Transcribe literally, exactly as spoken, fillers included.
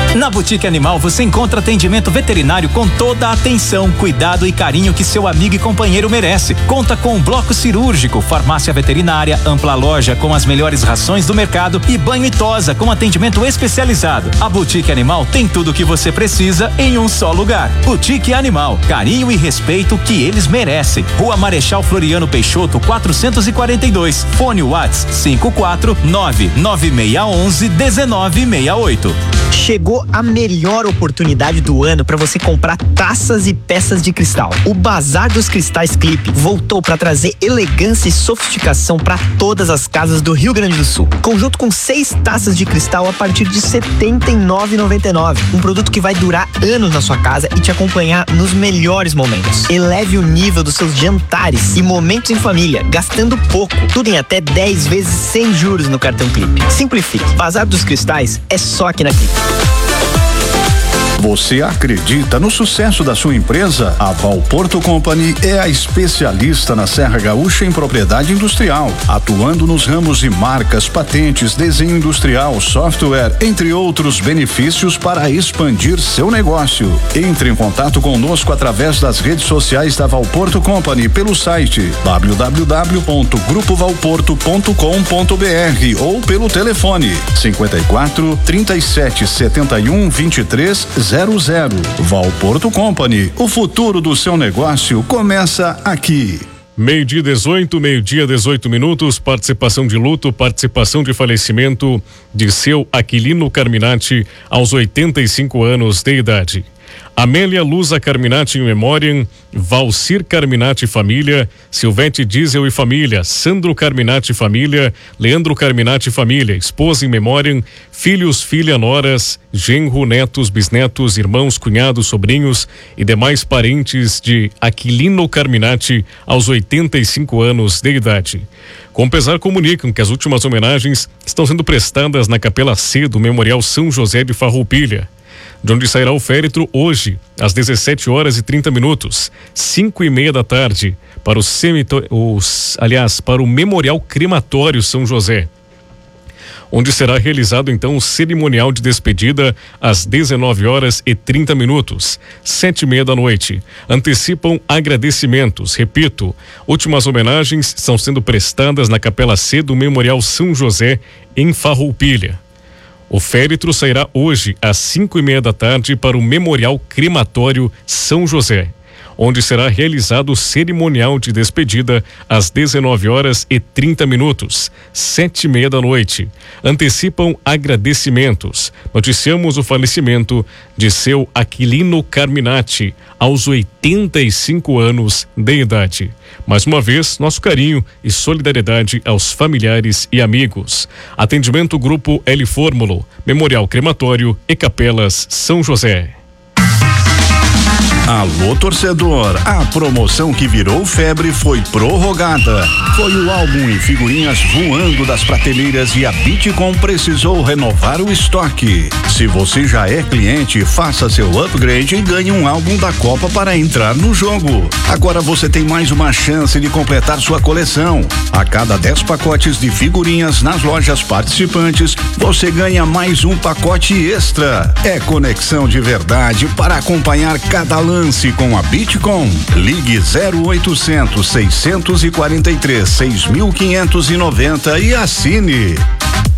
Na Boutique Animal você encontra atendimento veterinário com toda a atenção, cuidado e carinho que seu amigo e companheiro merece. Conta com um bloco cirúrgico, farmácia veterinária, ampla loja com as melhores rações do mercado e banho e tosa com atendimento especializado. A Boutique Animal tem tudo o que você precisa em um só lugar. Boutique Animal, carinho e respeito que eles merecem. Rua Marechal Floriano Peixoto, quatrocentos e quarenta e dois. Fone WhatsApp cinco quatro nove nove seis um um, um nove seis oito. Chegou a melhor oportunidade do ano para você comprar taças e peças de cristal. O Bazar dos Cristais Clipe voltou para trazer elegância e sofisticação para todas as casas do Rio Grande do Sul. Conjunto com seis taças de cristal a partir de setenta e nove reais e noventa e nove centavos. Um produto que vai durar anos na sua casa e te acompanhar nos melhores momentos. Eleve o nível dos seus jantares e momentos em família, gastando pouco. Tudo em até dez vezes sem juros no cartão Clipe. Simplifique. Bazar dos Cristais é só aqui na Clipe. Você acredita no sucesso da sua empresa? A Valporto Company é a especialista na Serra Gaúcha em propriedade industrial, atuando nos ramos de marcas, patentes, desenho industrial, software, entre outros benefícios para expandir seu negócio. Entre em contato conosco através das redes sociais da Valporto Company pelo site w w w ponto grupo valporto ponto com ponto b r ou pelo telefone cinquenta e quatro, trinta e sete, setenta e um, vinte e três zero zero. Valporto Company, o futuro do seu negócio começa aqui. Meio-dia dezoito, meio-dia dezoito minutos, participação de luto, participação de falecimento de seu Aquilino Carminati aos oitenta e cinco anos de idade. Amélia Luza Carminati em memória, Valcir Carminati família, Silvete Diesel e família, Sandro Carminati família, Leandro Carminati família, esposa em memória, filhos, filha, noras, genro, netos, bisnetos, irmãos, cunhados, sobrinhos e demais parentes de Aquilino Carminati aos oitenta e cinco anos de idade. Com pesar comunicam que as últimas homenagens estão sendo prestadas na Capela C do Memorial São José de Farroupilha, de onde sairá o féretro hoje, às dezessete horas e trinta minutos, cinco e meia da tarde, para o cemitério, os, aliás, para o Memorial Crematório São José, onde será realizado então o cerimonial de despedida às dezenove horas e trinta minutos, sete e meia da noite. Antecipam agradecimentos. Repito, últimas homenagens estão sendo prestadas na Capela C do Memorial São José, em Farroupilha. O féretro sairá hoje às cinco e meia da tarde para o Memorial Crematório São José, onde será realizado o cerimonial de despedida às dezenove horas e trinta minutos, sete e meia da noite. Antecipam agradecimentos. Noticiamos o falecimento de seu Aquilino Carminati aos oitenta e cinco anos de idade. Mais uma vez, nosso carinho e solidariedade aos familiares e amigos. Atendimento Grupo L Fórmulo, Memorial Crematório e Capelas São José. Alô, torcedor, a promoção que virou febre foi prorrogada. Foi o álbum e figurinhas voando das prateleiras e a Bitcom precisou renovar o estoque. Se você já é cliente, faça seu upgrade e ganhe um álbum da Copa para entrar no jogo. Agora você tem mais uma chance de completar sua coleção. A cada dez pacotes de figurinhas nas lojas participantes, você ganha mais um pacote extra. É conexão de verdade para acompanhar cada lance com a Bitcom. Ligue zero oitocentos, seiscentos e quarenta e três, seis mil quinhentos e noventa e assine.